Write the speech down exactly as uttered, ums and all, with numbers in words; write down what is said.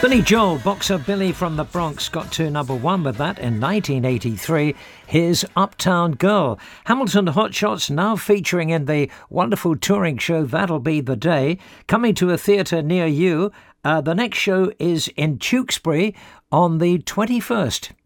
Billy Joel, Boxer Billy from the Bronx, got to number one with that in nineteen eighty-three. Here's Uptown Girl. Hamilton Hot Shots now featuring in the wonderful touring show That'll Be the Day, coming to a theatre near you. Uh, the next show is in Tewkesbury on the twenty-first.